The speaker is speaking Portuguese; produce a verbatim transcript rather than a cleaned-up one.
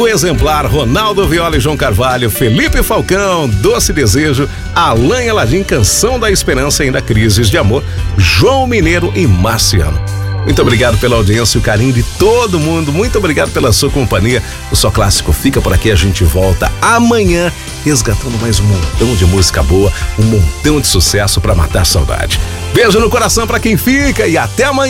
Amigo Exemplar, Ronaldo Viola e João Carvalho, Felipe Falcão, Doce Desejo, Alain Aladim, Canção da Esperança e ainda Crises de Amor, João Mineiro e Marciano. Muito obrigado pela audiência e o carinho de todo mundo. Muito obrigado pela sua companhia. O Só Clássico fica por aqui. A gente volta amanhã resgatando mais um montão de música boa, um montão de sucesso para matar a saudade. Beijo no coração para quem fica e até amanhã.